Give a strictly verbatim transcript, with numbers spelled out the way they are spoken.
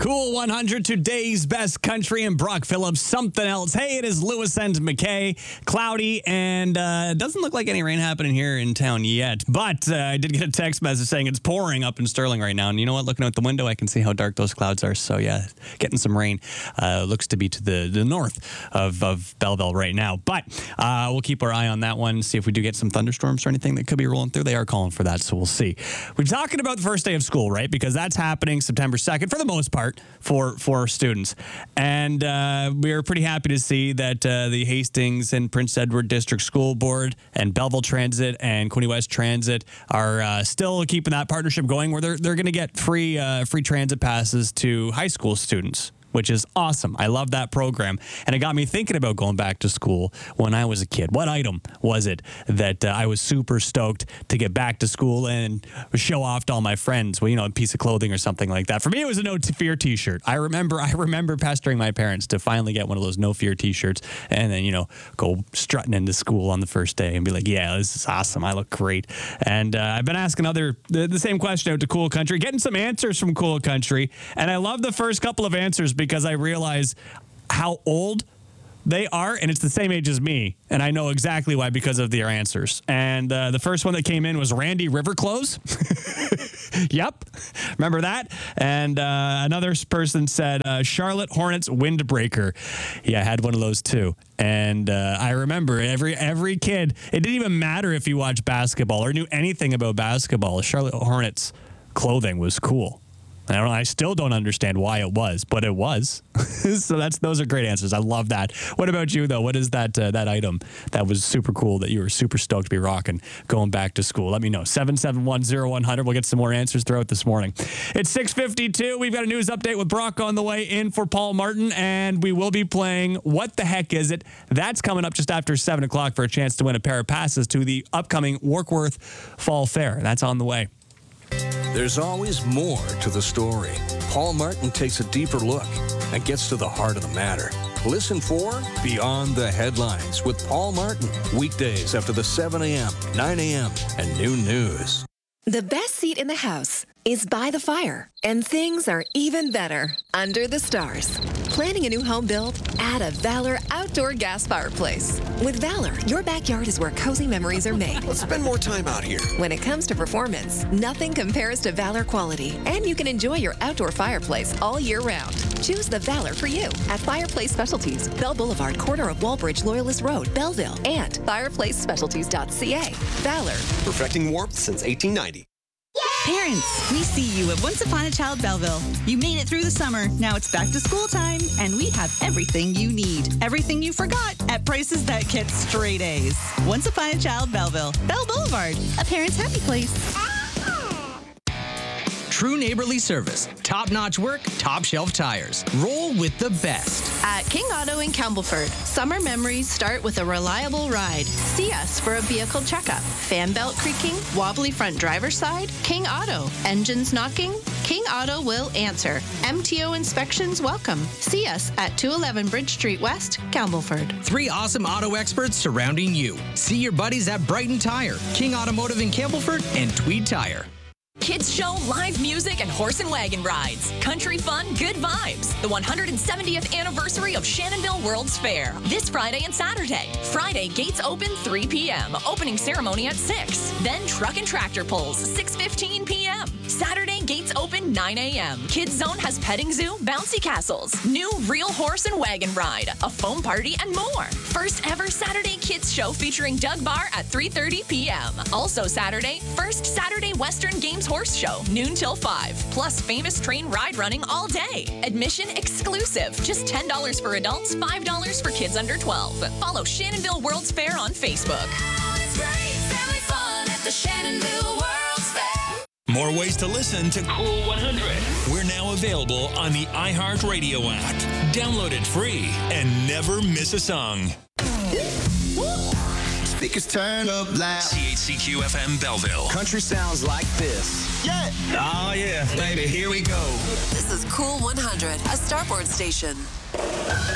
Cool one hundred, today's best country, and Brock Phillips, something else. Hey, it is Lewis and McKay, cloudy, and uh, it doesn't look like any rain happening here in town yet. But uh, I did get a text message saying it's pouring up in Sterling right now. And you know what? Looking out the window, I can see how dark those clouds are. So yeah, getting some rain. Uh, looks to be to the, the north of, of Belleville right now. But uh, we'll keep our eye on that one, see if we do get some thunderstorms or anything that could be rolling through. They are calling for that, so we'll see. We're talking about the first day of school, right? Because that's happening September second for the most part for, for students. And uh, we are pretty happy to see that uh, the Hastings and Prince Edward District School Board and Belleville Transit and Quinte West Transit are uh, still keeping that partnership going where they're, they're going to get free, uh, free transit passes to high school students, which is awesome. I love that program. And it got me thinking about going back to school when I was a kid. What item was it that uh, I was super stoked to get back to school and show off to all my friends? Well, you know, a piece of clothing or something like that. For me, it was a No Fear t-shirt. I remember I remember pestering my parents to finally get one of those No Fear t-shirts and then, you know, go strutting into school on the first day and be like, yeah, this is awesome. I look great. And uh, I've been asking other the, the same question out to Cool Country, getting some answers from Cool Country. And I love the first couple of answers because I realize how old they are, and it's the same age as me, and I know exactly why because of their answers. And uh, the first one that came in was Randy Riverclothes. Yep, remember that? And uh, another person said uh, Charlotte Hornets Windbreaker. Yeah, I had one of those too. And uh, I remember every every kid, it didn't even matter if you watched basketball or knew anything about basketball. Charlotte Hornets clothing was cool. I don't. I still don't understand why it was, but it was. So that's those are great answers. I love that. What about you though? What is that uh, that item that was super cool that you were super stoked to be rocking going back to school? Let me know. seven seven one, zero one zero zero. We'll get some more answers throughout this morning. It's six fifty-two. We've got a news update with Brock on the way in for Paul Martin, and we will be playing What the Heck Is It? That's coming up just after seven o'clock for a chance to win a pair of passes to the upcoming Warkworth Fall Fair. That's on the way. There's always more to the story. Paul Martin takes a deeper look and gets to the heart of the matter. Listen for Beyond the Headlines with Paul Martin. Weekdays after the seven a.m., nine a.m., and noon news. The best seat in the house is by the fire, and things are even better under the stars. Planning a new home build? Add a Valor outdoor gas fireplace. With Valor, your backyard is where cozy memories are made. Let's spend more time out here. When it comes to performance, nothing compares to Valor quality, and you can enjoy your outdoor fireplace all year round. Choose the Valor for you at Fireplace Specialties, Bell Boulevard, corner of Walbridge, Loyalist Road, Belleville, and fireplace specialties dot c a. Valor. Perfecting warmth since eighteen ninety. Parents, we see you at Once Upon a Child Belleville. You made it through the summer. Now it's back to school time, and we have everything you need. Everything you forgot at prices that get straight A's. Once Upon a Child Belleville. Bell Boulevard, a parent's happy place. True neighborly service, top-notch work, top-shelf tires. Roll with the best. At King Auto in Campbellford, summer memories start with a reliable ride. See us for a vehicle checkup. Fan belt creaking, wobbly front driver's side? King Auto. Engines knocking? King Auto will answer. M T O inspections welcome. See us at two eleven Bridge Street West, Campbellford. Three awesome auto experts surrounding you. See your buddies at Brighton Tire, King Automotive in Campbellford, and Tweed Tire. Kids show, live music, and horse and wagon rides. Country fun, good vibes. The one hundred seventieth anniversary of Shannonville World's Fair. This Friday and Saturday. Friday, gates open three p.m. Opening ceremony at six. Then truck and tractor pulls, six fifteen p.m. Saturday, gates open nine a.m. Kids Zone has petting zoo, bouncy castles, new real horse and wagon ride, a foam party, and more. First ever Saturday Kids Show featuring Doug Barr at three thirty p.m. Also Saturday, first Saturday Western Games Horse Show, noon till five. Plus famous train ride running all day. Admission exclusive. Just ten dollars for adults, five dollars for kids under twelve. Follow Shannonville World's Fair on Facebook. It's great family fun at the Shannonville World's Fair. More ways to listen to Cool one hundred. We're now available on the iHeartRadio app. Download it free and never miss a song. Speakers turn up loud. C H C Q F M Belleville. Country sounds like this. Yeah. Oh, yeah, baby. Here we go. This is Cool one hundred, a Starboard station.